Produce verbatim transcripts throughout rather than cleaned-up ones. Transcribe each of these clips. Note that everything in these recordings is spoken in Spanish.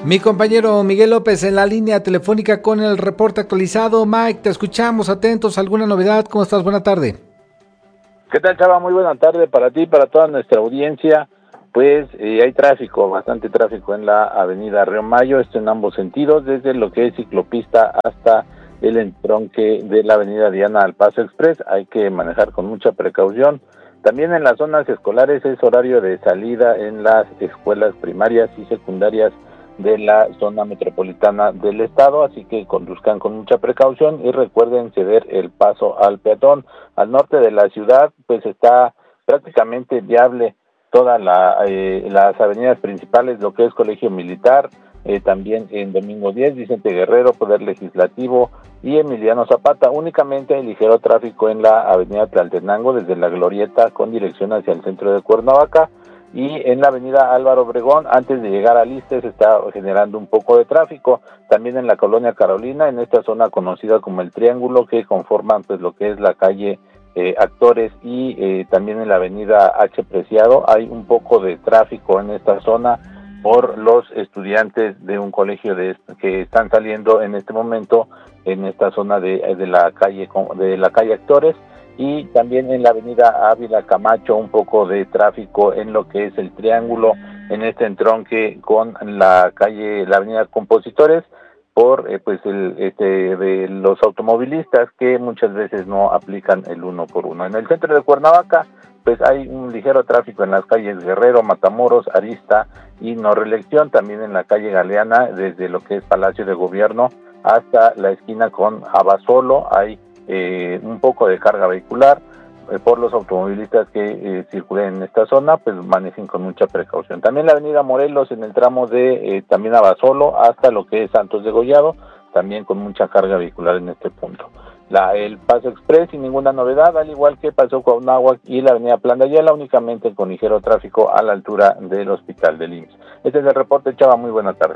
Mi compañero Miguel López en la línea telefónica con el reporte actualizado. Mike, te escuchamos, atentos. ¿Alguna novedad? ¿Cómo estás? Buena tarde. ¿Qué tal, Chava? Muy buena tarde para ti, para toda nuestra audiencia. Pues eh, hay tráfico, bastante tráfico en la avenida Río Mayo, esto en ambos sentidos, desde lo que es ciclopista hasta el entronque de la avenida Diana al Paso Express. Hay que manejar con mucha precaución. También en las zonas escolares es horario de salida en las escuelas primarias y secundarias de la zona metropolitana del estado, así que conduzcan con mucha precaución y recuerden ceder el paso al peatón. Al norte de la ciudad pues está prácticamente viable todas la, eh, las avenidas principales, lo que es Colegio Militar, eh, también en Domingo diez, Vicente Guerrero, Poder Legislativo y Emiliano Zapata. Únicamente hay ligero tráfico en la avenida Tlaltenango desde la Glorieta con dirección hacia el centro de Cuernavaca, y en la avenida Álvaro Obregón, antes de llegar a Liste, se está generando un poco de tráfico. También en la colonia Carolina, en esta zona conocida como el Triángulo, que conforman pues lo que es la calle eh, Actores y eh, también en la avenida H. Preciado, hay un poco de tráfico en esta zona por los estudiantes de un colegio de que están saliendo en este momento en esta zona de, de la calle de la calle Actores. Y también en la avenida Ávila Camacho un poco de tráfico en lo que es el Triángulo, en este entronque con la calle, la avenida Compositores, por eh, pues el este de los automovilistas que muchas veces no aplican el uno por uno. En el centro de Cuernavaca pues hay un ligero tráfico en las calles Guerrero, Matamoros, Arista y No Reelección, también en la calle Galeana desde lo que es Palacio de Gobierno hasta la esquina con Abasolo hay Eh, un poco de carga vehicular. Eh, por los automovilistas que eh, circulen en esta zona, pues manejen con mucha precaución. También la avenida Morelos en el tramo de eh, también Abasolo hasta lo que es Santos de Gollado, también con mucha carga vehicular en este punto. La, el Paso Express sin ninguna novedad, al igual que Paso Cuauhnáhuac y la avenida Plan de Ayala, únicamente con ligero tráfico a la altura del Hospital del I M S S. Este es el reporte, Chava, muy buena tarde.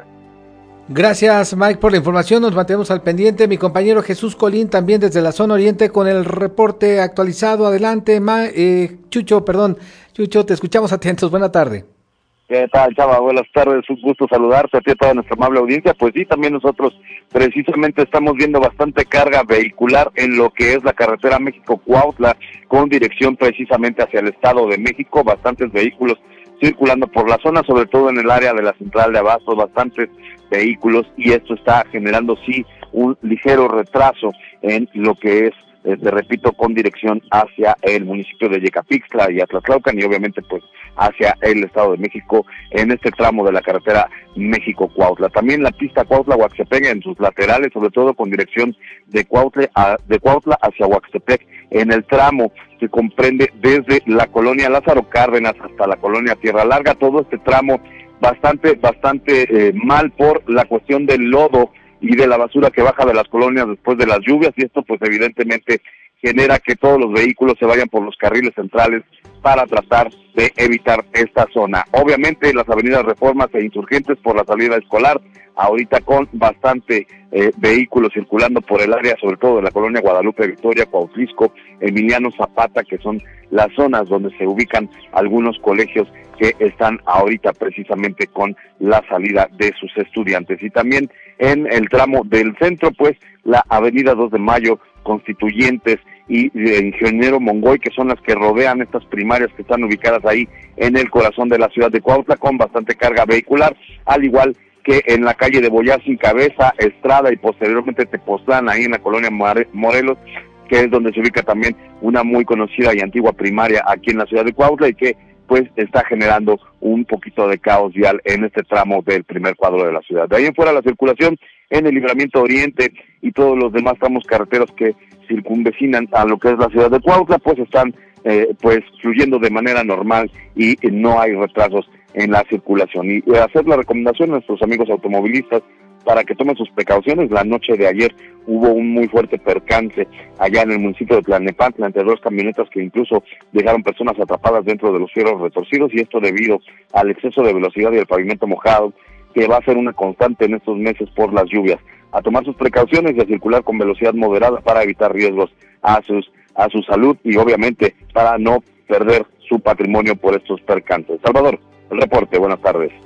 Gracias, Mike, por la información. Nos mantenemos al pendiente. Mi compañero Jesús Colín también desde la zona oriente con el reporte actualizado. Adelante, Ma, eh, Chucho, perdón. Chucho, te escuchamos atentos. Buena tarde. ¿Qué tal, Chava? Buenas tardes, un gusto saludarte a ti y a toda nuestra amable audiencia. Pues sí, también nosotros precisamente estamos viendo bastante carga vehicular en lo que es la carretera México-Cuautla, con dirección precisamente hacia el Estado de México, bastantes vehículos circulando por la zona, sobre todo en el área de la central de Abastos, bastantes vehículos, y esto está generando sí un ligero retraso en lo que es, eh, te repito, con dirección hacia el municipio de Yecapixtla y Atlatlaucan, y obviamente pues hacia el Estado de México en este tramo de la carretera México-Cuautla. También la pista Cuautla-Huaxtepec en sus laterales, sobre todo con dirección de Cuautla, a, de Cuautla hacia Huaxtepec, en el tramo que comprende desde la colonia Lázaro Cárdenas hasta la colonia Tierra Larga, todo este tramo bastante, bastante eh, mal por la cuestión del lodo y de la basura que baja de las colonias después de las lluvias, y esto pues evidentemente genera que todos los vehículos se vayan por los carriles centrales para tratar de evitar esta zona. Obviamente las avenidas Reformas e Insurgentes por la salida escolar, ahorita con bastante eh, vehículos circulando por el área, sobre todo de la colonia Guadalupe Victoria, Cuautlisco, Emiliano Zapata, que son las zonas donde se ubican algunos colegios que están ahorita precisamente con la salida de sus estudiantes. Y también en el tramo del centro, pues la avenida dos de Mayo, Constituyentes y de Ingeniero Mongoy, que son las que rodean estas primarias que están ubicadas ahí en el corazón de la ciudad de Cuautla, con bastante carga vehicular, al igual que en la calle de Boyar Sin Cabeza, Estrada y posteriormente Tepoztlán, ahí en la colonia Morelos, que es donde se ubica también una muy conocida y antigua primaria aquí en la ciudad de Cuautla, y que pues está generando un poquito de caos vial en este tramo del primer cuadro de la ciudad. De ahí en fuera la circulación en el Libramiento Oriente y todos los demás tramos carreteros que circunvecinan a lo que es la ciudad de Cuautla, pues están eh, pues fluyendo de manera normal y eh, no hay retrasos en la circulación. Y eh, hacer la recomendación a nuestros amigos automovilistas para que tomen sus precauciones. La noche de ayer hubo un muy fuerte percance allá en el municipio de Tlalnepantla entre dos camionetas que incluso dejaron personas atrapadas dentro de los fierros retorcidos, y esto debido al exceso de velocidad y el pavimento mojado, que va a ser una constante en estos meses por las lluvias. A tomar sus precauciones y a circular con velocidad moderada para evitar riesgos a sus a su salud y obviamente para no perder su patrimonio por estos percances. Salvador, el reporte, buenas tardes.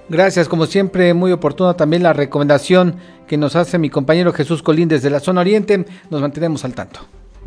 Gracias, como siempre, muy oportuna también la recomendación que nos hace mi compañero Jesús Colín desde la zona oriente. Nos mantenemos al tanto.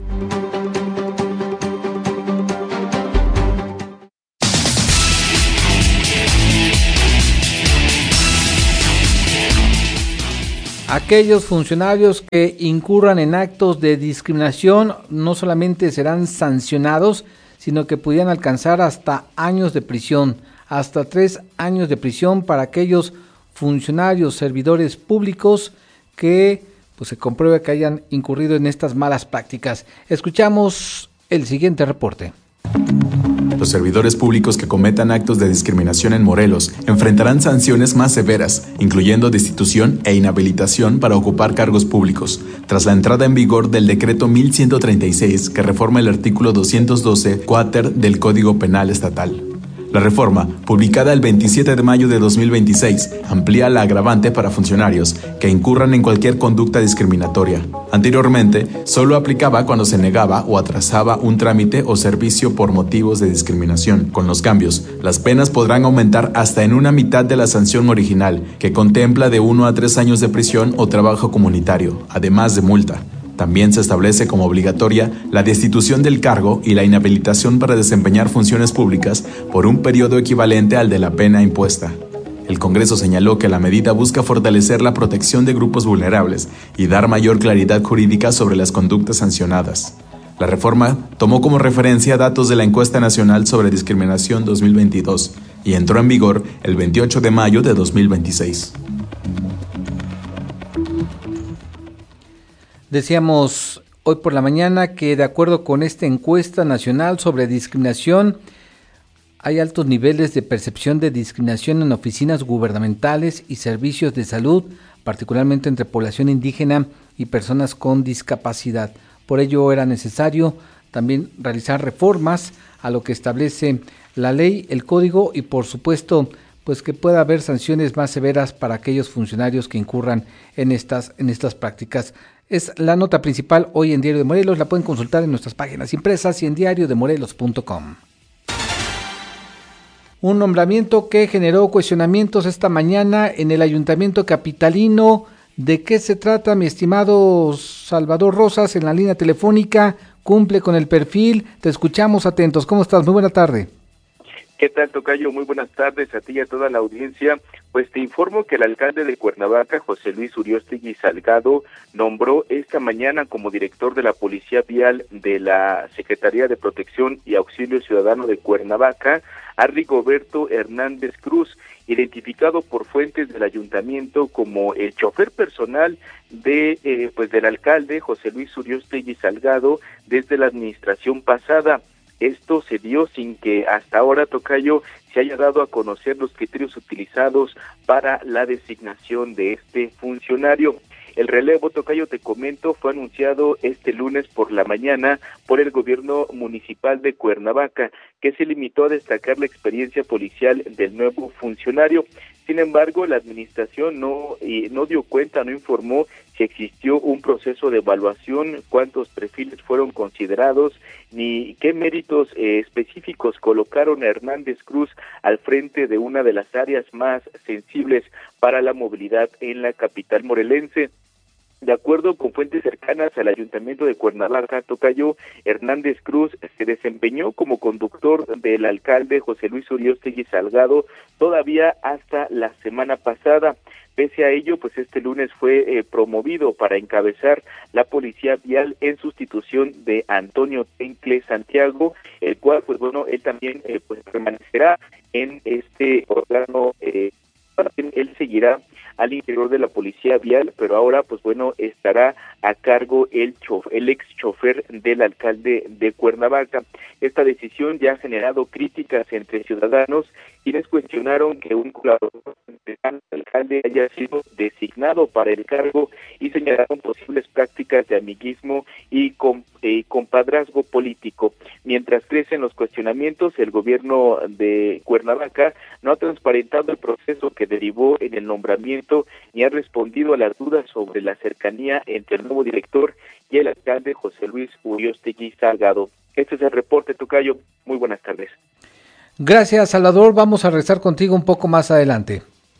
Aquellos funcionarios que incurran en actos de discriminación no solamente serán sancionados, sino que pudieran alcanzar hasta años de prisión, hasta tres años de prisión para aquellos funcionarios, servidores públicos que pues, se compruebe que hayan incurrido en estas malas prácticas. Escuchamos el siguiente reporte. Los servidores públicos que cometan actos de discriminación en Morelos enfrentarán sanciones más severas, incluyendo destitución e inhabilitación para ocupar cargos públicos, tras la entrada en vigor del decreto mil ciento treinta y seis que reforma el artículo doscientos doce cuáter del Código Penal Estatal. La reforma, publicada el veintisiete de mayo de dos mil veintiséis, amplía la agravante para funcionarios que incurran en cualquier conducta discriminatoria. Anteriormente, solo aplicaba cuando se negaba o atrasaba un trámite o servicio por motivos de discriminación. Con los cambios, las penas podrán aumentar hasta en una mitad de la sanción original, que contempla de uno a tres años de prisión o trabajo comunitario, además de multa. También se establece como obligatoria la destitución del cargo y la inhabilitación para desempeñar funciones públicas por un periodo equivalente al de la pena impuesta. El Congreso señaló que la medida busca fortalecer la protección de grupos vulnerables y dar mayor claridad jurídica sobre las conductas sancionadas. La reforma tomó como referencia datos de la Encuesta Nacional sobre Discriminación dos mil veintidós y entró en vigor el veintiocho de mayo de dos mil veintiséis. Decíamos hoy por la mañana que de acuerdo con esta encuesta nacional sobre discriminación, hay altos niveles de percepción de discriminación en oficinas gubernamentales y servicios de salud, particularmente entre población indígena y personas con discapacidad. Por ello era necesario también realizar reformas a lo que establece la ley, el código y por supuesto pues que pueda haber sanciones más severas para aquellos funcionarios que incurran en estas, en estas prácticas. Es la nota principal hoy en Diario de Morelos, la pueden consultar en nuestras páginas impresas y en diario de morelos punto com. Un nombramiento que generó cuestionamientos esta mañana en el Ayuntamiento Capitalino. ¿De qué se trata, mi estimado Salvador Rosas, en la línea telefónica? Cumple con el perfil, te escuchamos atentos. ¿Cómo estás? Muy buena tarde. ¿Qué tal, tocayo? Muy buenas tardes a ti y a toda la audiencia. Pues te informo que el alcalde de Cuernavaca, José Luis Uriostegui Salgado, nombró esta mañana como director de la Policía Vial de la Secretaría de Protección y Auxilio Ciudadano de Cuernavaca a Rigoberto Hernández Cruz, identificado por fuentes del ayuntamiento como el chofer personal de eh, pues del alcalde José Luis Uriostegui Salgado desde la administración pasada. Esto se dio sin que hasta ahora, tocayo, se haya dado a conocer los criterios utilizados para la designación de este funcionario. El relevo, tocayo, te comento, fue anunciado este lunes por la mañana por el gobierno municipal de Cuernavaca, que se limitó a destacar la experiencia policial del nuevo funcionario. Sin embargo, la administración no, eh, no dio cuenta, no informó si existió un proceso de evaluación, cuántos perfiles fueron considerados, ni qué méritos eh, específicos colocaron a Hernández Cruz al frente de una de las áreas más sensibles para la movilidad en la capital morelense. De acuerdo con fuentes cercanas al Ayuntamiento de Cuernavaca, tocayo, Hernández Cruz se desempeñó como conductor del alcalde José Luis Uriostegui Salgado todavía hasta la semana pasada. Pese a ello, pues este lunes fue eh, promovido para encabezar la Policía Vial en sustitución de Antonio Tencle Santiago, el cual, pues bueno, él también eh, pues permanecerá en este órgano. Eh, él seguirá al interior de la Policía Vial, pero ahora, pues bueno, estará a cargo el chof, el ex chofer del alcalde de Cuernavaca. Esta decisión ya ha generado críticas entre ciudadanos, quienes cuestionaron que un colaborador del alcalde haya sido designado para el cargo y señalaron posibles prácticas de amiguismo y com, eh, compadrazgo político. Mientras crecen los cuestionamientos, el gobierno de Cuernavaca no ha transparentado el proceso que derivó en el nombramiento ni ha respondido a las dudas sobre la cercanía entre el nuevo director y el alcalde José Luis Uriostegui Salgado. Este es el reporte, tocayo. Muy buenas tardes. Gracias, Salvador. Vamos a regresar contigo un poco más adelante.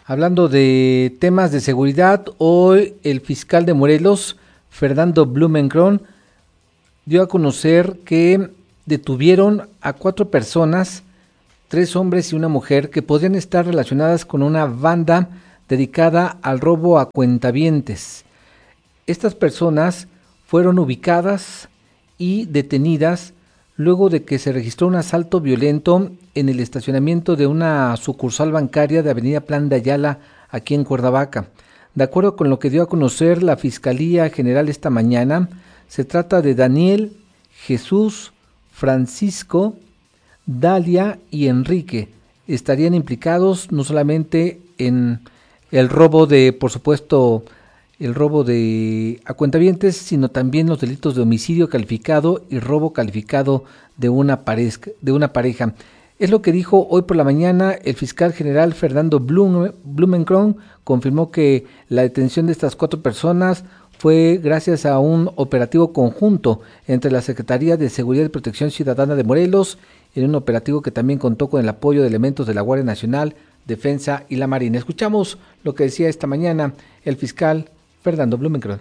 Hablando de temas de seguridad, hoy el fiscal de Morelos, Fernando Blumenkron, dio a conocer que detuvieron a cuatro personas, tres hombres y una mujer, que podrían estar relacionadas con una banda dedicada al robo a cuentavientes. Estas personas fueron ubicadas y detenidas luego de que se registró un asalto violento en el estacionamiento de una sucursal bancaria de Avenida Plan de Ayala, aquí en Cuernavaca. De acuerdo con lo que dio a conocer la Fiscalía General esta mañana, se trata de Daniel, Jesús, Francisco, Dalia y Enrique. Estarían implicados no solamente en el robo de, por supuesto, el robo de a cuentavientes, sino también los delitos de homicidio calificado y robo calificado de una pareja, de una pareja. Es lo que dijo hoy por la mañana el fiscal general Fernando Blum, Blumenkron. Confirmó que la detención de estas cuatro personas fue gracias a un operativo conjunto entre la Secretaría de Seguridad y Protección Ciudadana de Morelos, en un operativo que también contó con el apoyo de elementos de la Guardia Nacional, Defensa y la Marina. Escuchamos lo que decía esta mañana el fiscal Fernando Blumenkron.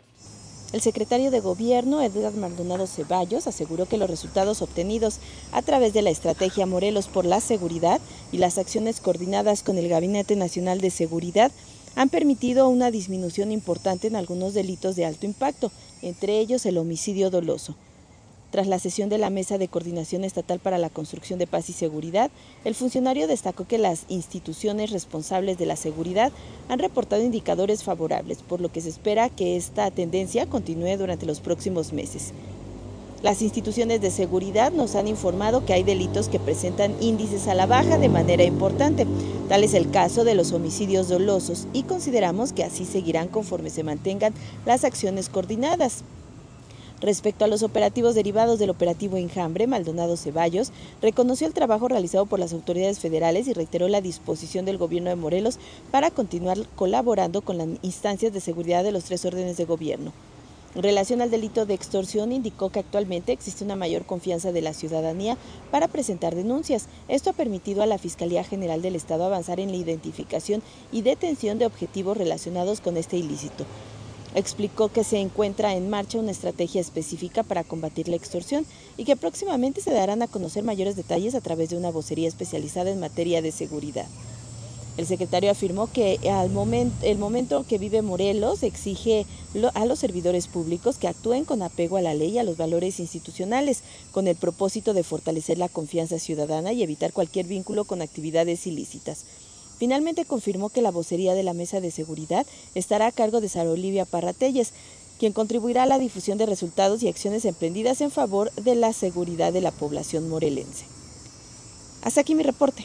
El secretario de Gobierno, Edgar Maldonado Ceballos, aseguró que los resultados obtenidos a través de la estrategia Morelos por la Seguridad y las acciones coordinadas con el Gabinete Nacional de Seguridad han permitido una disminución importante en algunos delitos de alto impacto, entre ellos el homicidio doloso. Tras la sesión de la Mesa de Coordinación Estatal para la Construcción de Paz y Seguridad, el funcionario destacó que las instituciones responsables de la seguridad han reportado indicadores favorables, por lo que se espera que esta tendencia continúe durante los próximos meses. Las instituciones de seguridad nos han informado que hay delitos que presentan índices a la baja de manera importante. Tal es el caso de los homicidios dolosos y consideramos que así seguirán conforme se mantengan las acciones coordinadas. Respecto a los operativos derivados del operativo Enjambre, Maldonado Ceballos reconoció el trabajo realizado por las autoridades federales y reiteró la disposición del gobierno de Morelos para continuar colaborando con las instancias de seguridad de los tres órdenes de gobierno. En relación al delito de extorsión, indicó que actualmente existe una mayor confianza de la ciudadanía para presentar denuncias. Esto ha permitido a la Fiscalía General del Estado avanzar en la identificación y detención de objetivos relacionados con este ilícito. Explicó que se encuentra en marcha una estrategia específica para combatir la extorsión y que próximamente se darán a conocer mayores detalles a través de una vocería especializada en materia de seguridad. El secretario afirmó que al momento, el momento que vive Morelos exige a los servidores públicos que actúen con apego a la ley y a los valores institucionales, con el propósito de fortalecer la confianza ciudadana y evitar cualquier vínculo con actividades ilícitas. Finalmente confirmó que la vocería de la Mesa de Seguridad estará a cargo de Sara Olivia Parra Telles, quien contribuirá a la difusión de resultados y acciones emprendidas en favor de la seguridad de la población morelense. Hasta aquí mi reporte.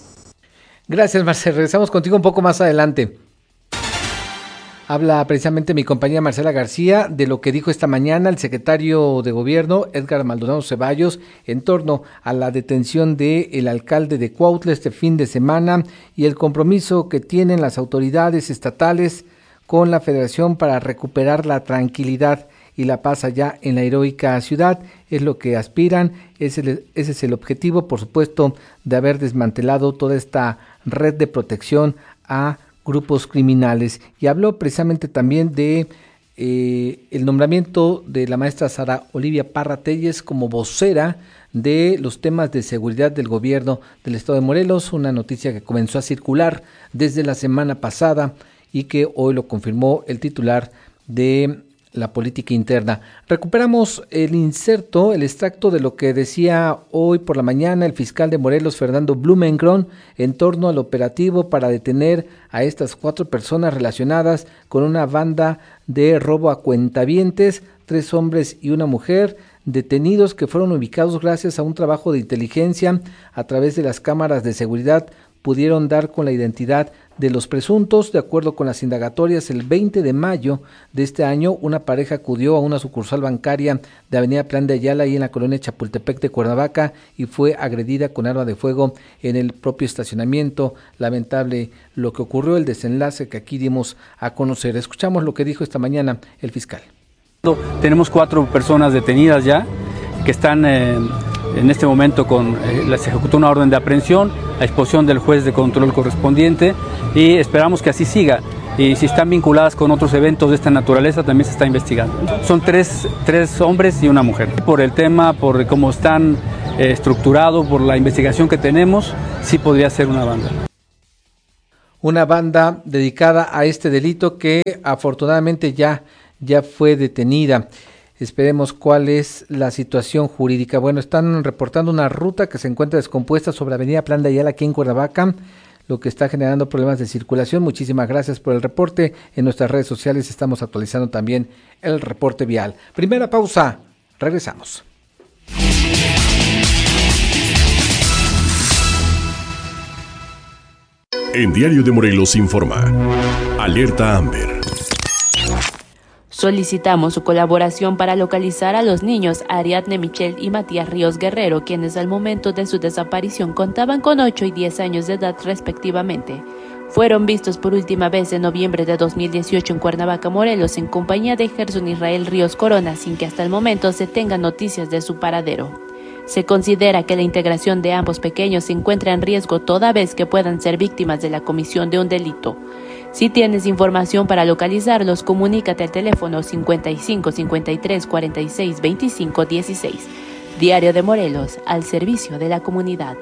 Gracias, Marcela. Regresamos contigo un poco más adelante. Habla precisamente mi compañera Marcela García de lo que dijo esta mañana el secretario de Gobierno, Edgar Maldonado Ceballos, en torno a la detención del alcalde de Cuautla este fin de semana y el compromiso que tienen las autoridades estatales con la Federación para recuperar la tranquilidad y la paz allá en la heroica ciudad. Es lo que aspiran, ese, ese es el objetivo, por supuesto, de haber desmantelado toda esta red de protección a grupos criminales. Y habló precisamente también de eh, el nombramiento de la maestra Sara Olivia Parra Telles como vocera de los temas de seguridad del gobierno del estado de Morelos, una noticia que comenzó a circular desde la semana pasada y que hoy lo confirmó el titular de la política interna. Recuperamos el inserto, el extracto de lo que decía hoy por la mañana el fiscal de Morelos, Fernando Blumenkron, en torno al operativo para detener a estas cuatro personas relacionadas con una banda de robo a cuentavientes, tres hombres y una mujer, detenidos que fueron ubicados gracias a un trabajo de inteligencia a través de las cámaras de seguridad. Pudieron dar con la identidad de los presuntos. De acuerdo con las indagatorias, el veinte de mayo de este año, una pareja acudió a una sucursal bancaria de Avenida Plan de Ayala, y en la colonia Chapultepec de Cuernavaca, y fue agredida con arma de fuego en el propio estacionamiento. Lamentable lo que ocurrió, el desenlace que aquí dimos a conocer. Escuchamos lo que dijo esta mañana el fiscal. Tenemos cuatro personas detenidas ya, que están eh, En este momento con, eh, se ejecutó una orden de aprehensión a disposición del juez de control correspondiente y esperamos que así siga. Y si están vinculadas con otros eventos de esta naturaleza, también se está investigando. Son tres, tres hombres y una mujer. Por el tema, por cómo están eh, estructurados, por la investigación que tenemos, sí podría ser una banda. Una banda dedicada a este delito que afortunadamente ya, ya fue detenida. Esperemos cuál es la situación jurídica. Bueno, están reportando una ruta que se encuentra descompuesta sobre Avenida Plan de Ayala aquí en Cuernavaca, lo que está generando problemas de circulación. Muchísimas gracias por el reporte. En nuestras redes sociales estamos actualizando también el reporte vial. Primera pausa, regresamos. En Diario de Morelos informa. Alerta Amber. Solicitamos su colaboración para localizar a los niños Ariadne Michelle y Matías Ríos Guerrero, quienes al momento de su desaparición contaban con ocho y diez años de edad respectivamente. Fueron vistos por última vez en noviembre de dos mil dieciocho en Cuernavaca, Morelos, en compañía de Gerson Israel Ríos Corona, sin que hasta el momento se tengan noticias de su paradero. Se considera que la integración de ambos pequeños se encuentra en riesgo toda vez que puedan ser víctimas de la comisión de un delito. Si tienes información para localizarlos, comunícate al teléfono cincuenta y cinco, cincuenta y tres, cuarenta y seis, veinticinco, dieciséis. Diario de Morelos, al servicio de la comunidad.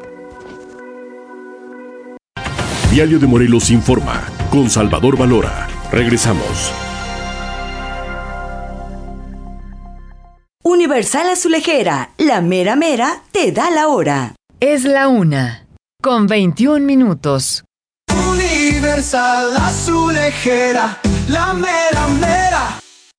Diario de Morelos informa, con Salvador Valora. Regresamos. Universal Azulejera, la mera mera te da la hora. Es la una, con veintiún minutos. Universal Azulejera, la mera mera.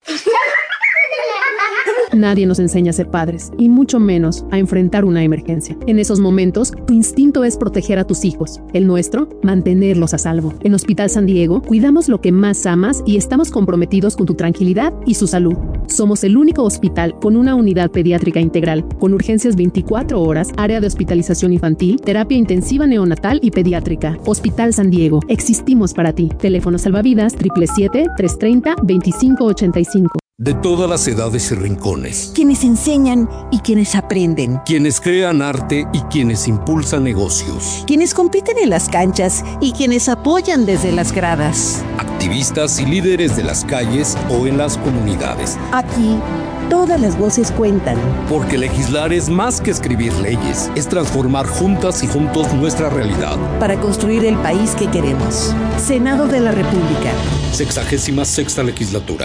Nadie nos enseña a ser padres, y mucho menos a enfrentar una emergencia. En esos momentos, tu instinto es proteger a tus hijos. El nuestro, mantenerlos a salvo. En Hospital San Diego, cuidamos lo que más amas y estamos comprometidos con tu tranquilidad y su salud. Somos el único hospital con una unidad pediátrica integral, con urgencias veinticuatro horas, área de hospitalización infantil, terapia intensiva neonatal y pediátrica. Hospital San Diego, existimos para ti. Teléfono salvavidas siete siete siete, tres tres cero, dos cinco ocho cinco. De todas las edades y rincones. Quienes enseñan y quienes aprenden. Quienes crean arte y quienes impulsan negocios. Quienes compiten en las canchas y quienes apoyan desde las gradas. Activistas y líderes de las calles o en las comunidades. Aquí, todas las voces cuentan. Porque legislar es más que escribir leyes, es transformar juntas y juntos nuestra realidad. Para construir el país que queremos. Senado de la República. Sexagésima sexta legislatura.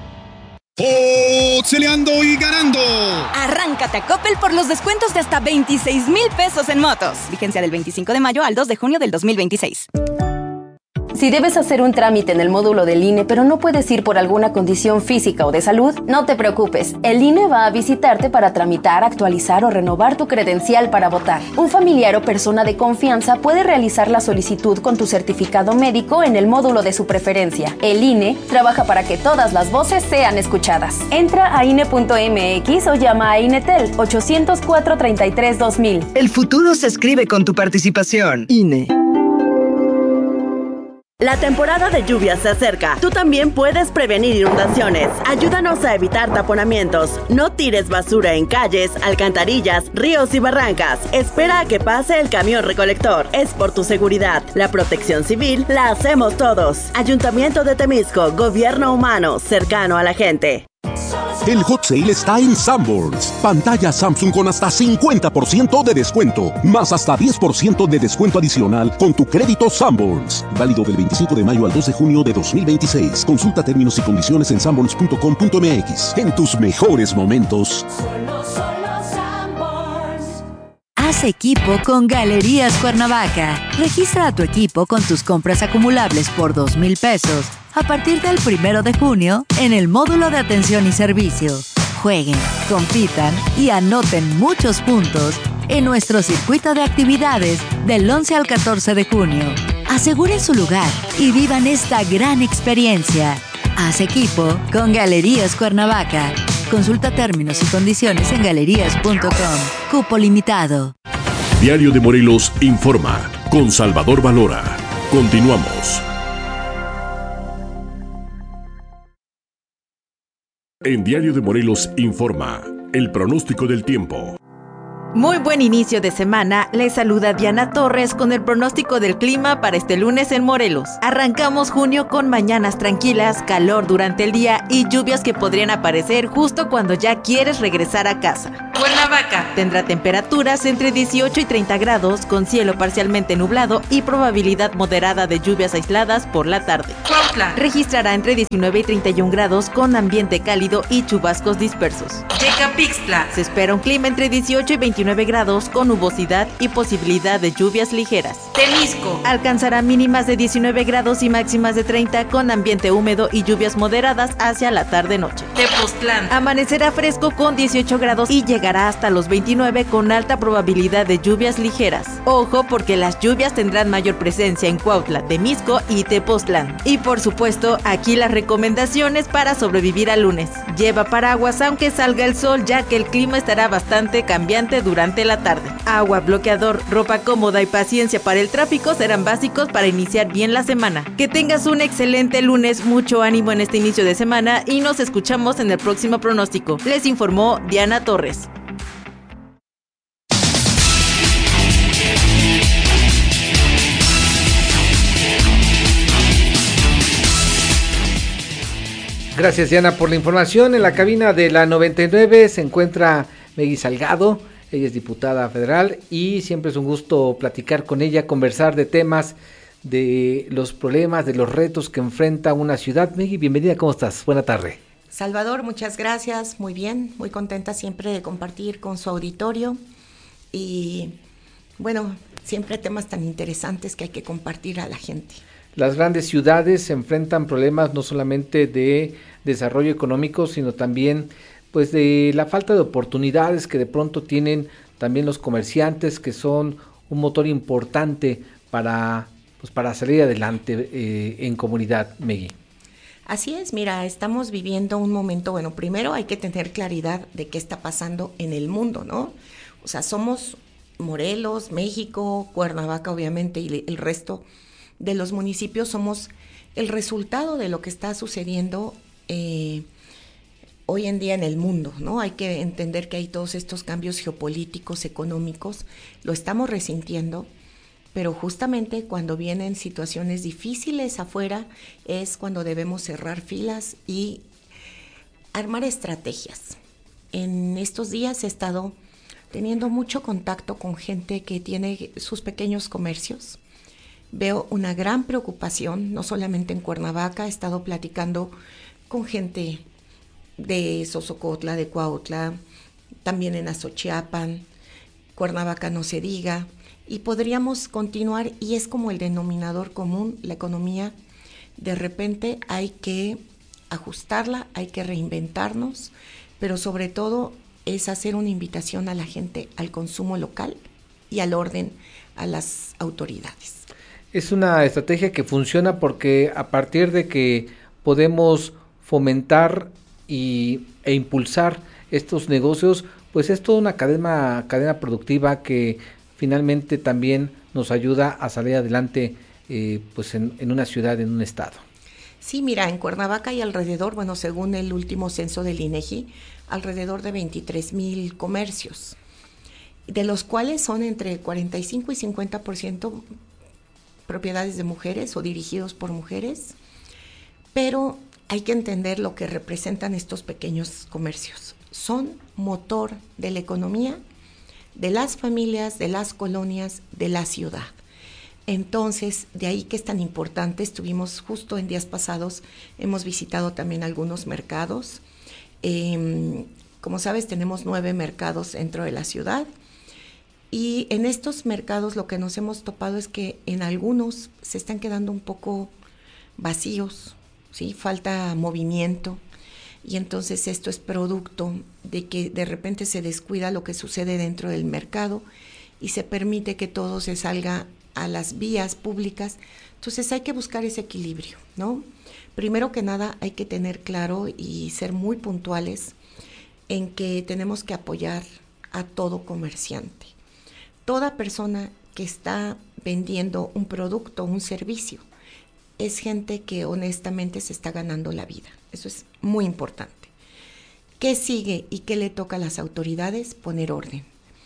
Boxeleando y ganando. Arráncate a Coppel por los descuentos de hasta veintiséis mil pesos en motos. Vigencia del veinticinco de mayo al dos de junio del dos mil veintiséis. Si debes hacer un trámite en el módulo del I N E, pero no puedes ir por alguna condición física o de salud, no te preocupes. El I N E va a visitarte para tramitar, actualizar o renovar tu credencial para votar. Un familiar o persona de confianza puede realizar la solicitud con tu certificado médico en el módulo de su preferencia. El I N E trabaja para que todas las voces sean escuchadas. Entra a I N E punto M X o llama a INETEL ochocientos cuatro, treinta y tres, dos mil. El futuro se escribe con tu participación. I N E. La temporada de lluvias se acerca. Tú también puedes prevenir inundaciones. Ayúdanos a evitar taponamientos. No tires basura en calles, alcantarillas, ríos y barrancas. Espera a que pase el camión recolector. Es por tu seguridad. La protección civil la hacemos todos. Ayuntamiento de Temisco, gobierno humano, cercano a la gente. El hot sale está en Sanborns. Pantalla Samsung con hasta cincuenta por ciento de descuento, más hasta diez por ciento de descuento adicional con tu crédito Sanborns. Válido del veinticinco de mayo al dos de junio de dos mil veintiséis. Consulta términos y condiciones en sanborns punto com punto m x. En tus mejores momentos. Solo, solo Sanborns. Haz equipo con Galerías Cuernavaca. Registra a tu equipo con tus compras acumulables por dos mil pesos a partir del primero de junio en el módulo de atención y servicio. Jueguen, compitan y anoten muchos puntos en nuestro circuito de actividades del once al catorce de junio. Aseguren su lugar y vivan esta gran experiencia. Haz equipo con Galerías Cuernavaca. Consulta términos y condiciones en galerías punto com. Cupo limitado. Diario de Morelos informa con Salvador Valora. Continuamos. En Diario de Morelos informa el pronóstico del tiempo. Muy buen inicio de semana, les saluda Diana Torres con el pronóstico del clima para este lunes en Morelos. Arrancamos junio con mañanas tranquilas, calor durante el día y lluvias que podrían aparecer justo cuando ya quieres regresar a casa. Cuernavaca tendrá temperaturas entre dieciocho y treinta grados con cielo parcialmente nublado y probabilidad moderada de lluvias aisladas por la tarde. Cuautla registrará entre diecinueve y treinta y un grados con ambiente cálido y chubascos dispersos. Yecapixtla se espera un clima entre dieciocho y veintinueve grados con nubosidad y posibilidad de lluvias ligeras. Temisco alcanzará mínimas de diecinueve grados y máximas de treinta con ambiente húmedo y lluvias moderadas hacia la tarde-noche. Tepoztlán amanecerá fresco con dieciocho grados y llegará hasta los veintinueve con alta probabilidad de lluvias ligeras. Ojo porque las lluvias tendrán mayor presencia en Cuautla, Temisco y Tepoztlán. Y por supuesto, aquí las recomendaciones para sobrevivir al lunes. Lleva paraguas aunque salga el sol, ya que el clima estará bastante cambiante durante la tarde. Agua, bloqueador, ropa cómoda y paciencia para el tráfico serán básicos para iniciar bien la semana. Que tengas un excelente lunes, mucho ánimo en este inicio de semana y nos escuchamos en el próximo pronóstico. Les informó Diana Torres. Gracias, Diana, por la información. En la cabina de la noventa y nueve se encuentra Meggy Salgado. Ella es diputada federal y siempre es un gusto platicar con ella, conversar de temas, de los problemas, de los retos que enfrenta una ciudad. Meggy, bienvenida, ¿cómo estás? Buena tarde. Salvador, muchas gracias, muy bien, muy contenta siempre de compartir con su auditorio y bueno, siempre temas tan interesantes que hay que compartir a la gente. Las grandes ciudades se enfrentan problemas no solamente de desarrollo económico, sino también pues de la falta de oportunidades que de pronto tienen también los comerciantes, que son un motor importante para pues para salir adelante eh, en comunidad, Meggy. Así es, mira, estamos viviendo un momento, bueno, primero hay que tener claridad de qué está pasando en el mundo, ¿no? O sea, somos Morelos, México, Cuernavaca, obviamente, y el resto de los municipios somos el resultado de lo que está sucediendo eh, hoy en día en el mundo, ¿no? Hay que entender que hay todos estos cambios geopolíticos, económicos, lo estamos resintiendo, pero justamente cuando vienen situaciones difíciles afuera es cuando debemos cerrar filas y armar estrategias. En estos días he estado teniendo mucho contacto con gente que tiene sus pequeños comercios. Veo una gran preocupación, no solamente en Cuernavaca, he estado platicando con gente de Sosocotla, de Cuautla, también en Azochiapan, Cuernavaca no se diga, y podríamos continuar, y es como el denominador común, la economía, de repente hay que ajustarla, hay que reinventarnos, pero sobre todo es hacer una invitación a la gente al consumo local y al orden a las autoridades. Es una estrategia que funciona porque a partir de que podemos fomentar y, e impulsar estos negocios, pues es toda una cadena, cadena productiva que finalmente también nos ayuda a salir adelante eh, pues en, en una ciudad, en un estado. Sí, mira, en Cuernavaca hay alrededor, bueno, según el último censo del INEGI, alrededor de veintitrés mil comercios, de los cuales son entre cuarenta y cinco y cincuenta por ciento propiedades de mujeres o dirigidos por mujeres, pero hay que entender lo que representan estos pequeños comercios. Son motor de la economía, de las familias, de las colonias, de la ciudad. Entonces, de ahí que es tan importante, estuvimos justo en días pasados, hemos visitado también algunos mercados. Eh, como sabes, tenemos nueve mercados dentro de la ciudad. Y en estos mercados lo que nos hemos topado es que en algunos se están quedando un poco vacíos, ¿sí? Falta movimiento y entonces esto es producto de que de repente se descuida lo que sucede dentro del mercado y se permite que todo se salga a las vías públicas. Entonces hay que buscar ese equilibrio, ¿no? Primero que nada hay que tener claro y ser muy puntuales en que tenemos que apoyar a todo comerciante. Toda persona que está vendiendo un producto o un servicio es gente que honestamente se está ganando la vida. Eso es muy importante. ¿Qué sigue y qué le toca a las autoridades? Poner orden.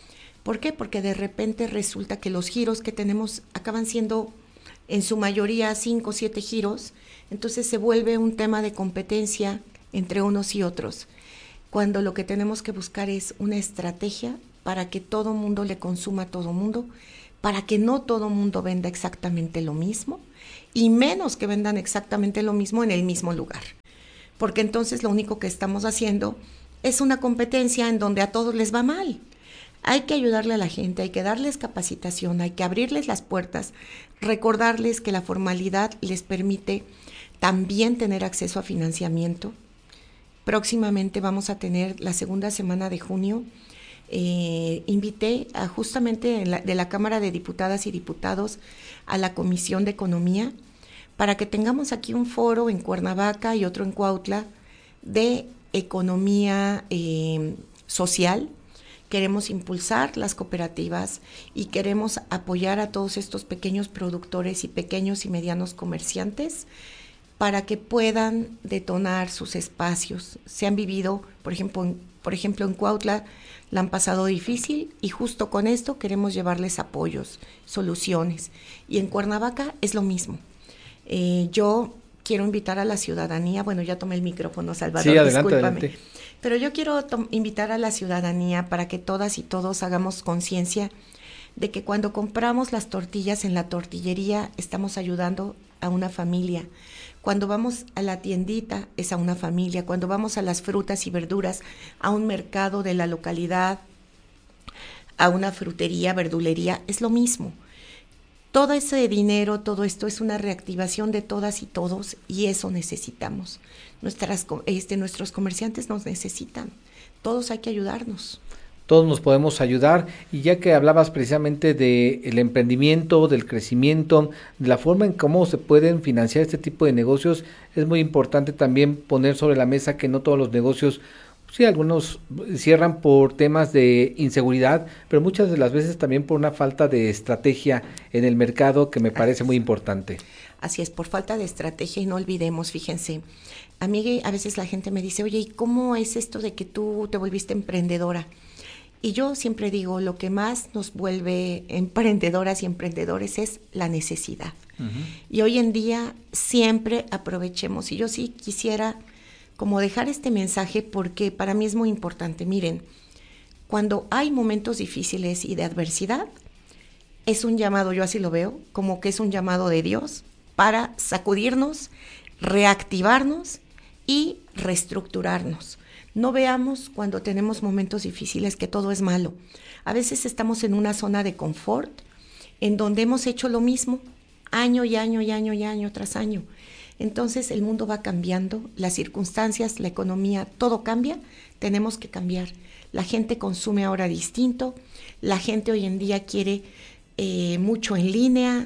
¿Por qué? Porque de repente resulta que los giros que tenemos acaban siendo en su mayoría cinco o siete giros, entonces se vuelve un tema de competencia entre unos y otros, cuando lo que tenemos que buscar es una estrategia para que todo mundo le consuma a todo mundo, para que no todo mundo venda exactamente lo mismo, y menos que vendan exactamente lo mismo en el mismo lugar, porque entonces lo único que estamos haciendo es una competencia en donde a todos les va mal. Hay que ayudarle a la gente, hay que darles capacitación, hay que abrirles las puertas, recordarles que la formalidad les permite también tener acceso a financiamiento. Próximamente vamos a tener la segunda semana de junio. Eh, invité a justamente en la, de la Cámara de Diputadas y Diputados a la Comisión de Economía para que tengamos aquí un foro en Cuernavaca y otro en Cuautla de economía eh, social. Queremos impulsar las cooperativas y queremos apoyar a todos estos pequeños productores y pequeños y medianos comerciantes para que puedan detonar sus espacios. Se han vivido, por ejemplo, en, por ejemplo, en Cuautla la han pasado difícil y justo con esto queremos llevarles apoyos, soluciones. Y en Cuernavaca es lo mismo. Eh, yo quiero invitar a la ciudadanía, bueno, ya tomé el micrófono, Salvador, sí, adelante, discúlpame. adelante. Pero yo quiero invitar a la ciudadanía para que todas y todos hagamos conciencia de que cuando compramos las tortillas en la tortillería estamos ayudando a una familia. Cuando vamos a la tiendita es a una familia. Cuando vamos a las frutas y verduras, a un mercado de la localidad, a una frutería, verdulería, es lo mismo. Todo ese dinero, todo esto es una reactivación de todas y todos y eso necesitamos. Nuestras, este, nuestros comerciantes nos necesitan. Todos hay que ayudarnos. Todos nos podemos ayudar, y ya que hablabas precisamente del emprendimiento, del crecimiento, de la forma en cómo se pueden financiar este tipo de negocios, es muy importante también poner sobre la mesa que no todos los negocios, sí, algunos cierran por temas de inseguridad, pero muchas de las veces también por una falta de estrategia en el mercado que me parece muy importante. Así es, por falta de estrategia, y no olvidemos, fíjense, a mí a veces la gente me dice, oye, ¿y cómo es esto de que tú te volviste emprendedora? Y yo siempre digo, lo que más nos vuelve emprendedoras y emprendedores es la necesidad. Uh-huh. Y hoy en día siempre aprovechemos, y yo sí quisiera como dejar este mensaje porque para mí es muy importante. Miren, cuando hay momentos difíciles y de adversidad, es un llamado, yo así lo veo, como que es un llamado de Dios para sacudirnos, reactivarnos y reestructurarnos. No veamos cuando tenemos momentos difíciles que todo es malo. A veces estamos en una zona de confort en donde hemos hecho lo mismo año y año y año y año tras año. Entonces el mundo va cambiando, las circunstancias, la economía, todo cambia, tenemos que cambiar. La gente consume ahora distinto, la gente hoy en día quiere eh, mucho en línea,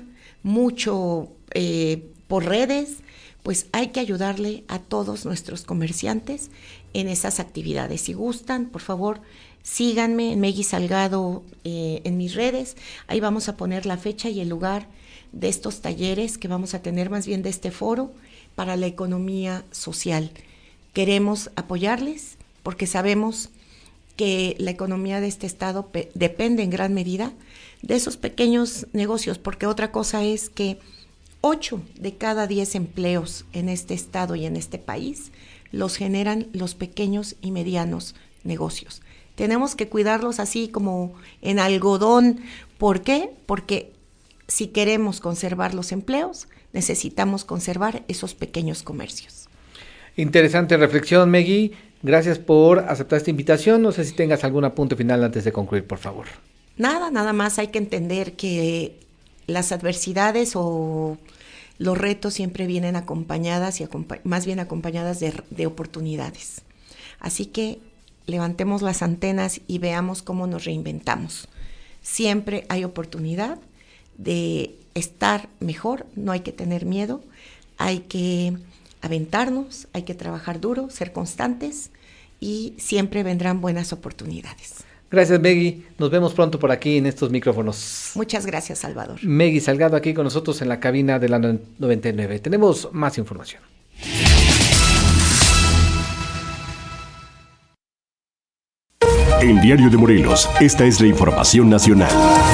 mucho eh, por redes, pues hay que ayudarle a todos nuestros comerciantes en esas actividades. Si gustan, por favor, síganme en Meggy Salgado eh, en mis redes. Ahí vamos a poner la fecha y el lugar de estos talleres que vamos a tener, más bien de este foro para la economía social. Queremos apoyarles porque sabemos que la economía de este estado pe- depende en gran medida de esos pequeños negocios, porque otra cosa es que ocho de cada diez empleos en este estado y en este país los generan los pequeños y medianos negocios. Tenemos que cuidarlos así como en algodón. ¿Por qué? Porque si queremos conservar los empleos, necesitamos conservar esos pequeños comercios. Interesante reflexión, Meggy. Gracias por aceptar esta invitación. No sé si tengas algún apunte final antes de concluir, por favor. Nada, nada más hay que entender que las adversidades o los retos siempre vienen acompañadas y acompa- más bien acompañadas de, de oportunidades. Así que levantemos las antenas y veamos cómo nos reinventamos. Siempre hay oportunidad de estar mejor, no hay que tener miedo, hay que aventarnos, hay que trabajar duro, ser constantes y siempre vendrán buenas oportunidades. Gracias, Meggy. Nos vemos pronto por aquí en estos micrófonos. Muchas gracias, Salvador. Meggy Salgado aquí con nosotros en la cabina de la noventa y nueve. Tenemos más información. En Diario de Morelos, esta es la información nacional.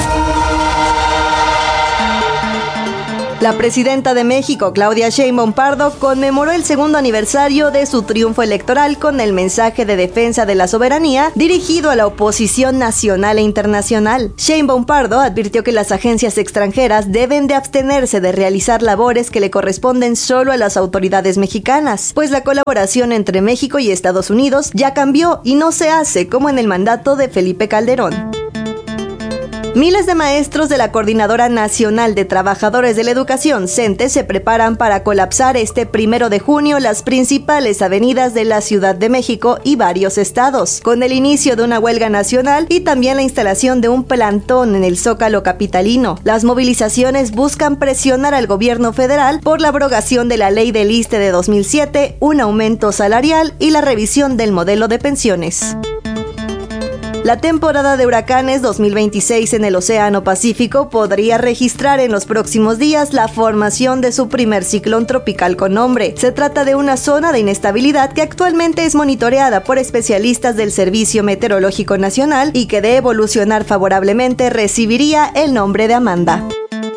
La presidenta de México, Claudia Sheinbaum Pardo, conmemoró el segundo aniversario de su triunfo electoral con el mensaje de defensa de la soberanía dirigido a la oposición nacional e internacional. Sheinbaum Pardo advirtió que las agencias extranjeras deben de abstenerse de realizar labores que le corresponden solo a las autoridades mexicanas, pues la colaboración entre México y Estados Unidos ya cambió y no se hace como en el mandato de Felipe Calderón. Miles de maestros de la Coordinadora Nacional de Trabajadores de la Educación, CENTE, se preparan para colapsar este primero de junio las principales avenidas de la Ciudad de México y varios estados, con el inicio de una huelga nacional y también la instalación de un plantón en el Zócalo capitalino. Las movilizaciones buscan presionar al gobierno federal por la abrogación de la ley del ISSSTE de dos mil siete, un aumento salarial y la revisión del modelo de pensiones. La temporada de huracanes dos mil veintiséis en el Océano Pacífico podría registrar en los próximos días la formación de su primer ciclón tropical con nombre. Se trata de una zona de inestabilidad que actualmente es monitoreada por especialistas del Servicio Meteorológico Nacional y que de evolucionar favorablemente recibiría el nombre de Amanda.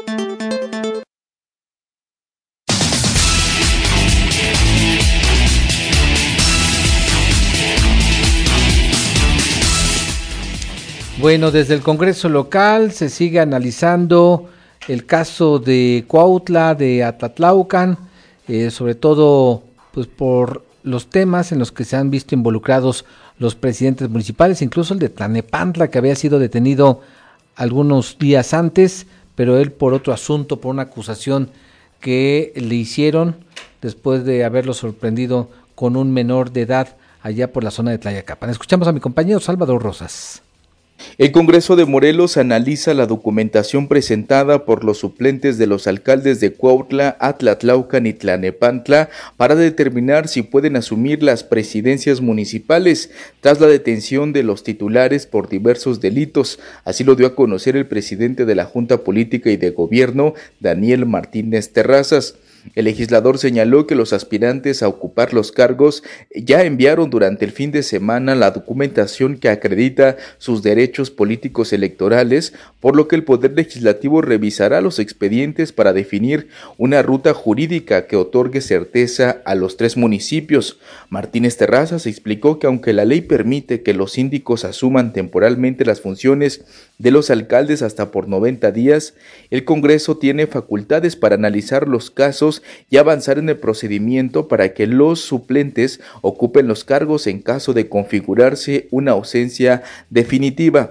Bueno, desde el Congreso local se sigue analizando el caso de Cuautla, de Atlatlaucan, eh, sobre todo pues por los temas en los que se han visto involucrados los presidentes municipales, incluso el de Tlanepantla, que había sido detenido algunos días antes, pero él por otro asunto, por una acusación que le hicieron después de haberlo sorprendido con un menor de edad allá por la zona de Tlayacapan. Escuchamos a mi compañero Salvador Rosas. El Congreso de Morelos analiza la documentación presentada por los suplentes de los alcaldes de Cuautla, Atlatlaucan y Tlanepantla para determinar si pueden asumir las presidencias municipales tras la detención de los titulares por diversos delitos. Así lo dio a conocer el presidente de la Junta Política y de Gobierno, Daniel Martínez Terrazas. El legislador señaló que los aspirantes a ocupar los cargos ya enviaron durante el fin de semana la documentación que acredita sus derechos políticos electorales, por lo que el Poder Legislativo revisará los expedientes para definir una ruta jurídica que otorgue certeza a los tres municipios. Martínez Terrazas explicó que aunque la ley permite que los síndicos asuman temporalmente las funciones de los alcaldes hasta por noventa días, el Congreso tiene facultades para analizar los casos y avanzar en el procedimiento para que los suplentes ocupen los cargos en caso de configurarse una ausencia definitiva.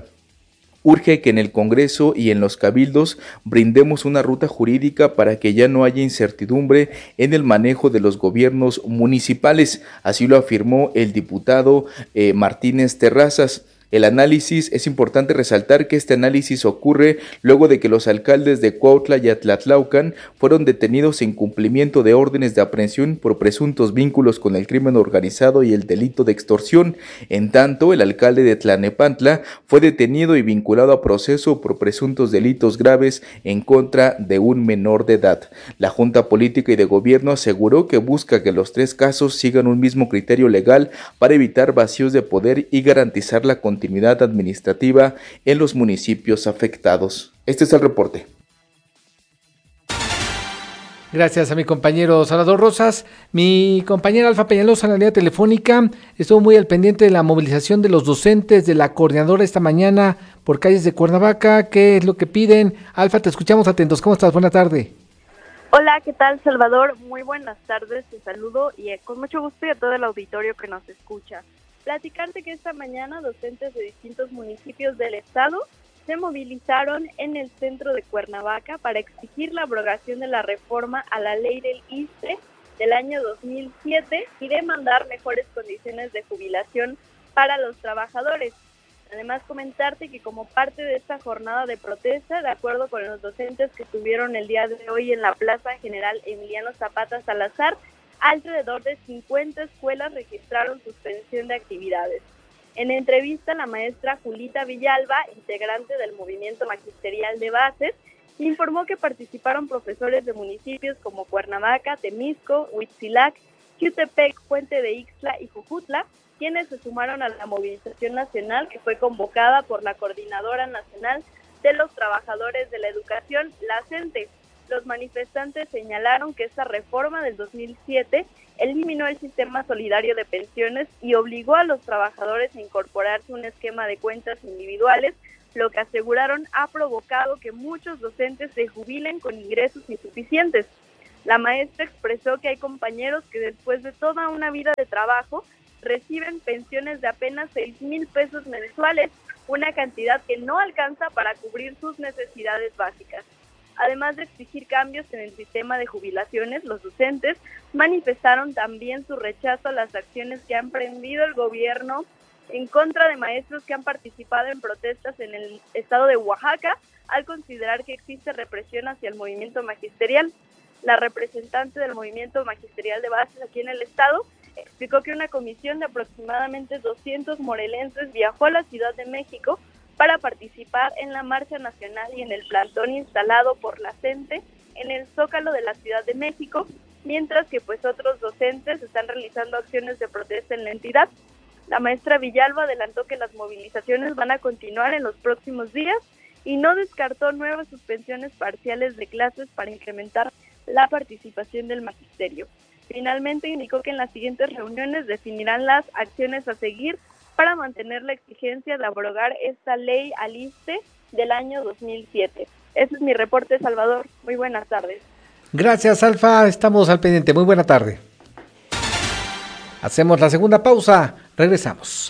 Urge que en el Congreso y en los cabildos brindemos una ruta jurídica para que ya no haya incertidumbre en el manejo de los gobiernos municipales, así lo afirmó el diputado eh, Martínez Terrazas. El análisis, es importante resaltar que este análisis ocurre luego de que los alcaldes de Cuautla y Atlatlaucan fueron detenidos en cumplimiento de órdenes de aprehensión por presuntos vínculos con el crimen organizado y el delito de extorsión. En tanto, el alcalde de Tlanepantla fue detenido y vinculado a proceso por presuntos delitos graves en contra de un menor de edad. La Junta Política y de Gobierno aseguró que busca que los tres casos sigan un mismo criterio legal para evitar vacíos de poder y garantizar la continuidad continuidad administrativa en los municipios afectados. Este es el reporte. Gracias a mi compañero Salvador Rosas. Mi compañera Alfa Peñalosa en la línea telefónica estuvo muy al pendiente de la movilización de los docentes de la coordinadora esta mañana por calles de Cuernavaca. ¿Qué es lo que piden? Alfa, te escuchamos atentos. ¿Cómo estás? Buena tarde. Hola, ¿qué tal, Salvador? Muy buenas tardes, te saludo y eh, con mucho gusto y a todo el auditorio que nos escucha. Platicarte que esta mañana docentes de distintos municipios del estado se movilizaron en el centro de Cuernavaca para exigir la abrogación de la reforma a la ley del ISSSTE del año dos mil siete y demandar mejores condiciones de jubilación para los trabajadores. Además, comentarte que como parte de esta jornada de protesta, de acuerdo con los docentes que estuvieron el día de hoy en la Plaza General Emiliano Zapata Salazar, alrededor de cincuenta escuelas registraron suspensión de actividades. En entrevista, la maestra Julita Villalba, integrante del Movimiento Magisterial de Bases, informó que participaron profesores de municipios como Cuernavaca, Temisco, Huitzilac, Jutepec, Puente de Ixtla y Jujutla, quienes se sumaron a la movilización nacional que fue convocada por la Coordinadora Nacional de los Trabajadores de la Educación, la CENTE. Los manifestantes señalaron que esta reforma del dos mil siete eliminó el sistema solidario de pensiones y obligó a los trabajadores a incorporarse a un esquema de cuentas individuales, lo que aseguraron ha provocado que muchos docentes se jubilen con ingresos insuficientes. La maestra expresó que hay compañeros que después de toda una vida de trabajo reciben pensiones de apenas seis mil pesos mensuales, una cantidad que no alcanza para cubrir sus necesidades básicas. Además de exigir cambios en el sistema de jubilaciones, los docentes manifestaron también su rechazo a las acciones que ha emprendido el gobierno en contra de maestros que han participado en protestas en el estado de Oaxaca, al considerar que existe represión hacia el movimiento magisterial. La representante del movimiento magisterial de bases aquí en el estado explicó que una comisión de aproximadamente doscientos morelenses viajó a la Ciudad de México para participar en la marcha nacional y en el plantón instalado por la CENTE en el Zócalo de la Ciudad de México, mientras que pues otros docentes están realizando acciones de protesta en la entidad. La maestra Villalba adelantó que las movilizaciones van a continuar en los próximos días y no descartó nuevas suspensiones parciales de clases para incrementar la participación del magisterio. Finalmente indicó que en las siguientes reuniones definirán las acciones a seguir para mantener la exigencia de abrogar esta ley Aliste del año dos mil siete. Ese es mi reporte, Salvador. Muy buenas tardes. Gracias, Alfa. Estamos al pendiente. Muy buena tarde. Hacemos la segunda pausa. Regresamos.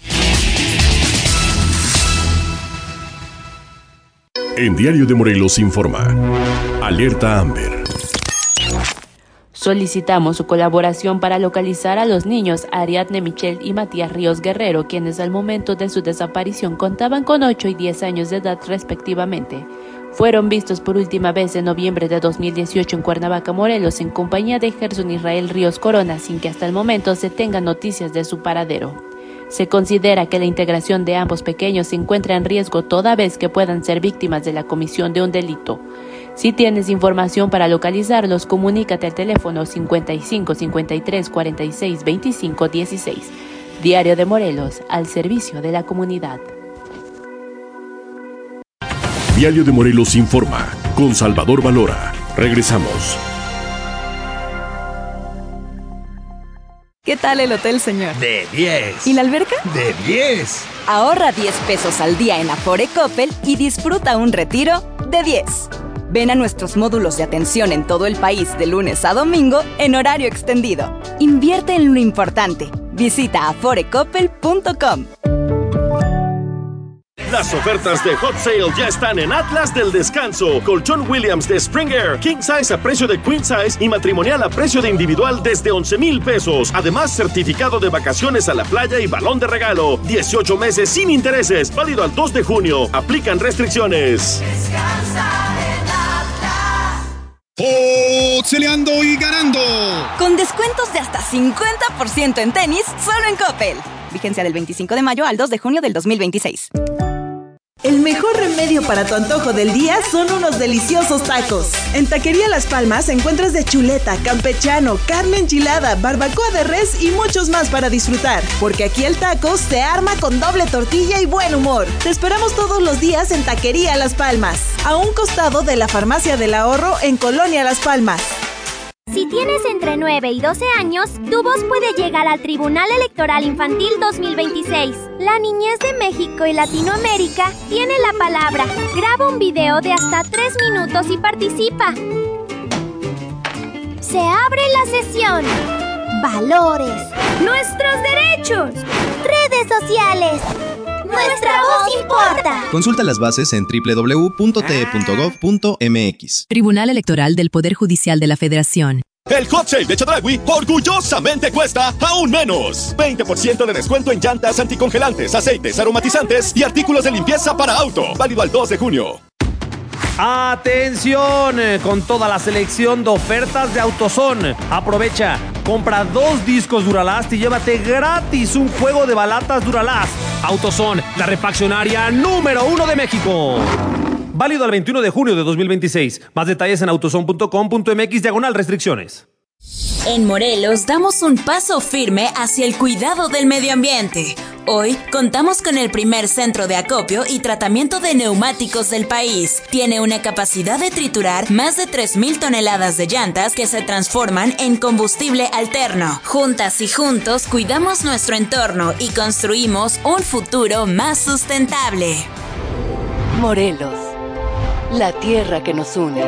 En Diario de Morelos informa. Alerta Amber. Solicitamos su colaboración para localizar a los niños Ariadne Michelle y Matías Ríos Guerrero, quienes al momento de su desaparición contaban con ocho y diez años de edad respectivamente. Fueron vistos por última vez en noviembre de dos mil dieciocho en Cuernavaca, Morelos, en compañía de Gerson Israel Ríos Corona, sin que hasta el momento se tengan noticias de su paradero. Se considera que la integración de ambos pequeños se encuentra en riesgo toda vez que puedan ser víctimas de la comisión de un delito. Si tienes información para localizarlos, comunícate al teléfono cincuenta y cinco, cincuenta y tres, cuarenta y seis, veinticinco, dieciséis. Diario de Morelos, al servicio de la comunidad. Diario de Morelos informa, con Salvador Valora. Regresamos. ¿Qué tal el hotel, señor? De diez. ¿Y la alberca? De diez. Ahorra diez pesos al día en Afore Coppel y disfruta un retiro de diez. Ven a nuestros módulos de atención en todo el país de lunes a domingo en horario extendido. Invierte en lo importante. Visita afore coppel punto com. Las ofertas de Hot Sale ya están en Atlas del Descanso. Colchón Williams de Spring Air, King Size a precio de Queen Size y matrimonial a precio de individual desde once mil pesos. Además, certificado de vacaciones a la playa y balón de regalo. dieciocho meses sin intereses, válido al dos de junio. Aplican restricciones. Descansa en Atlas. Boxeleando y ganando. Con descuentos de hasta cincuenta por ciento en tenis, solo en Coppel. Vigencia del veinticinco de mayo al dos de junio del dos mil veintiséis. El mejor remedio para tu antojo del día son unos deliciosos tacos. En Taquería Las Palmas encuentras de chuleta, campechano, carne enchilada, barbacoa de res y muchos más para disfrutar. Porque aquí el taco se arma con doble tortilla y buen humor. Te esperamos todos los días en Taquería Las Palmas, a un costado de la Farmacia del Ahorro en Colonia Las Palmas. Si tienes entre nueve y doce años, tu voz puede llegar al Tribunal Electoral Infantil dos mil veintiséis. La niñez de México y Latinoamérica tiene la palabra. Graba un video de hasta tres minutos y participa. Se abre la sesión. Valores. Nuestros derechos. Redes sociales. Nuestra voz importa. Consulta las bases en doble u doble u doble u punto t e punto gov punto m x. Tribunal Electoral del Poder Judicial de la Federación. El Hot Sale de Chedraui orgullosamente cuesta aún menos. veinte por ciento de descuento en llantas anticongelantes, aceites, aromatizantes y artículos de limpieza para auto. Válido al dos de junio. Atención, con toda la selección de ofertas de AutoZone. Aprovecha, compra dos discos Duralast y llévate gratis un juego de balatas Duralast. AutoZone, la refaccionaria número uno de México. Válido al veintiuno de junio de dos mil veintiséis. Más detalles en autozone punto com punto m x diagonal restricciones. En Morelos damos un paso firme hacia el cuidado del medio ambiente. Hoy contamos con el primer centro de acopio y tratamiento de neumáticos del país. Tiene una capacidad de triturar más de tres mil toneladas de llantas que se transforman en combustible alterno. Juntas y juntos cuidamos nuestro entorno y construimos un futuro más sustentable. Morelos, la tierra que nos une.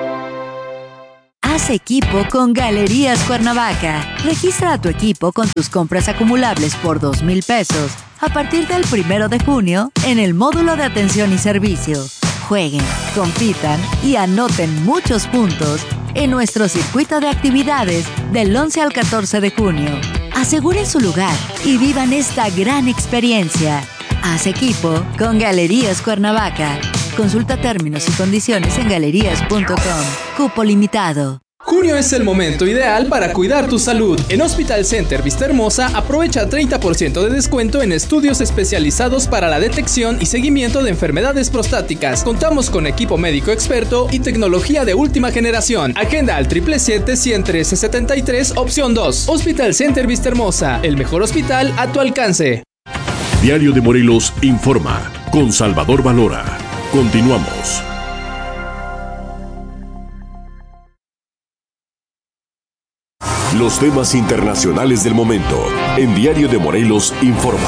Haz equipo con Galerías Cuernavaca. Registra a tu equipo con tus compras acumulables por dos mil pesos a partir del primero de junio en el módulo de atención y servicio. Jueguen, compitan y anoten muchos puntos en nuestro circuito de actividades del once al catorce de junio. Aseguren su lugar y vivan esta gran experiencia. Haz equipo con Galerías Cuernavaca. Consulta términos y condiciones en galerías punto com. Cupo limitado. Junio es el momento ideal para cuidar tu salud. En Hospital Center Vista Hermosa aprovecha treinta por ciento de descuento en estudios especializados para la detección y seguimiento de enfermedades prostáticas. Contamos con equipo médico experto y tecnología de última generación. Agenda al siete siete siete, uno cero uno tres setenta y tres, opción dos. Hospital Center Vista Hermosa, el mejor hospital a tu alcance. Diario de Morelos informa con Salvador Valora. Continuamos. Los temas internacionales del momento en Diario de Morelos informa.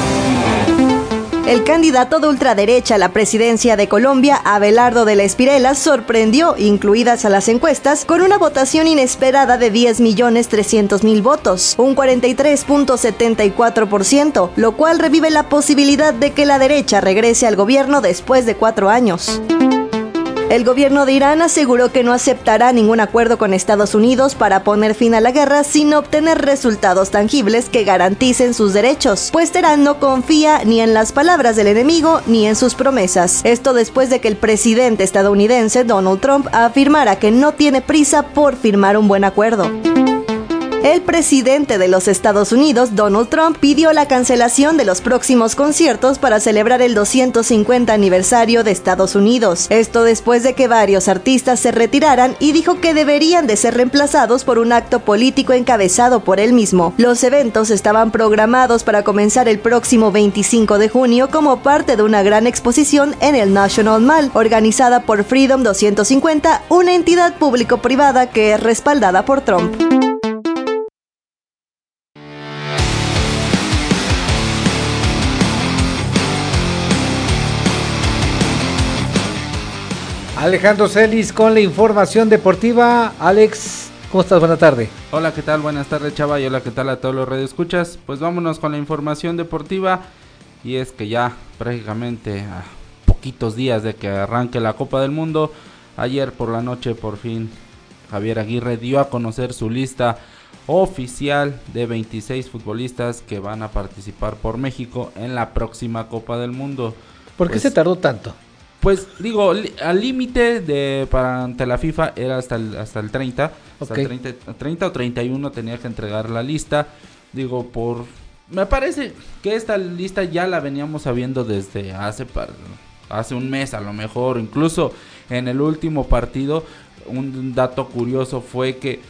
El candidato de ultraderecha a la presidencia de Colombia, Abelardo de la Espriella, sorprendió, incluidas a las encuestas, con una votación inesperada de diez millones trescientos mil votos, un cuarenta y tres punto setenta y cuatro por ciento, lo cual revive la posibilidad de que la derecha regrese al gobierno después de cuatro años. El gobierno de Irán aseguró que no aceptará ningún acuerdo con Estados Unidos para poner fin a la guerra sin obtener resultados tangibles que garanticen sus derechos, pues Teherán no confía ni en las palabras del enemigo ni en sus promesas. Esto después de que el presidente estadounidense Donald Trump afirmara que no tiene prisa por firmar un buen acuerdo. El presidente de los Estados Unidos, Donald Trump, pidió la cancelación de los próximos conciertos para celebrar el doscientos cincuenta aniversario de Estados Unidos. Esto después de que varios artistas se retiraran y dijo que deberían de ser reemplazados por un acto político encabezado por él mismo. Los eventos estaban programados para comenzar el próximo veinticinco de junio como parte de una gran exposición en el National Mall, organizada por Freedom doscientos cincuenta, una entidad público-privada que es respaldada por Trump. Alejandro Celis con la información deportiva. Alex, ¿cómo estás? Buenas tardes. Hola, ¿qué tal? Buenas tardes, Chava, y hola, ¿qué tal a todos los radioescuchas? Pues vámonos con la información deportiva, y es que ya prácticamente a poquitos días de que arranque la Copa del Mundo, ayer por la noche por fin Javier Aguirre dio a conocer su lista oficial de veintiséis futbolistas que van a participar por México en la próxima Copa del Mundo. ¿Por qué pues, se tardó tanto? Pues digo, al límite de para ante la FIFA era hasta el hasta el treinta, hasta okay. el treinta, treinta o treinta y uno tenía que entregar la lista. Digo, por me parece que esta lista ya la veníamos sabiendo desde hace par, hace un mes a lo mejor, incluso en el último partido. Un dato curioso fue que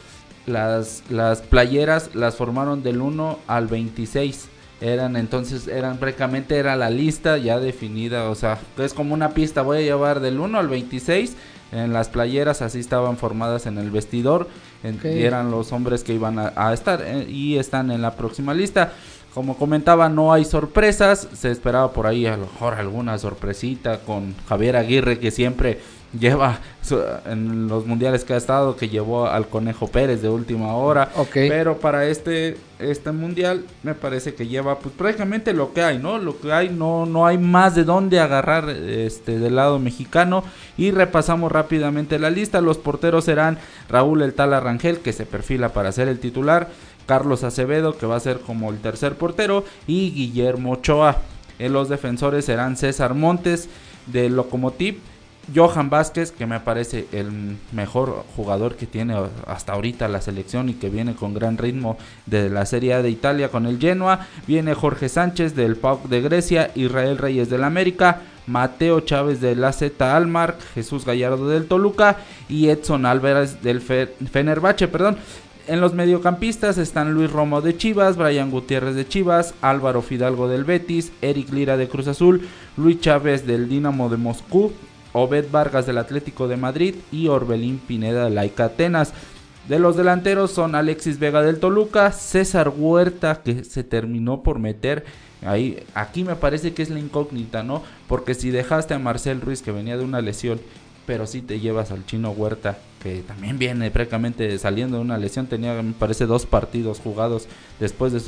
las las playeras las formaron del uno al veintiséis. Eran entonces, eran prácticamente era la lista ya definida, o sea, es como una pista, voy a llevar del uno al veintiséis, en las playeras así estaban formadas en el vestidor, en, okay. eran los hombres que iban a, a estar eh, y están en la próxima lista. Como comentaba, no hay sorpresas, se esperaba por ahí a lo mejor alguna sorpresita con Javier Aguirre, que siempre lleva su, en los mundiales que ha estado, que llevó al Conejo Pérez de última hora, okay. pero para este este mundial me parece que lleva pues prácticamente lo que hay, ¿no? Lo que hay, no no hay más de dónde agarrar este del lado mexicano. Y repasamos rápidamente la lista. Los porteros serán Raúl El Tala Rangel, que se perfila para ser el titular, Carlos Acevedo, que va a ser como el tercer portero, y Guillermo Ochoa. En los defensores serán César Montes de Lokomotiv, Johan Vázquez, que me parece el mejor jugador que tiene hasta ahorita la selección y que viene con gran ritmo de la Serie A de Italia con el Genoa. Viene Jorge Sánchez del P A O K de Grecia, Israel Reyes del América, Mateo Chávez del A Z Alkmaar, Jesús Gallardo del Toluca y Edson Álvarez del Fe- Fenerbahce, perdón. En los mediocampistas están Luis Romo de Chivas, Brian Gutiérrez de Chivas, Álvaro Fidalgo del Betis, Eric Lira de Cruz Azul, Luis Chávez del Dinamo de Moscú, Obed Vargas del Atlético de Madrid y Orbelín Pineda del A E K Atenas. De los delanteros son Alexis Vega del Toluca, César Huerta, que se terminó por meter ahí. Aquí me parece que es la incógnita, ¿no? Porque si dejaste a Marcel Ruiz, que venía de una lesión, pero si te llevas al Chino Huerta, que también viene prácticamente saliendo de una lesión, tenía, me parece, dos partidos jugados después de su